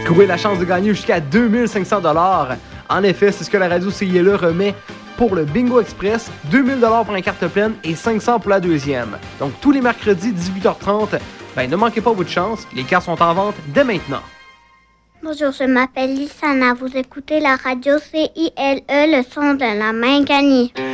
courir la chance de gagner jusqu'à 2500 $. En effet, c'est ce que la radio CILE remet pour le Bingo Express, 2000 $ pour la carte pleine et 500 pour la deuxième. Donc tous les mercredis 18h30, ne manquez pas votre chance, les cartes sont en vente dès maintenant. Bonjour, je m'appelle Lissana, vous écoutez la radio CILE, le son de la main gagnée.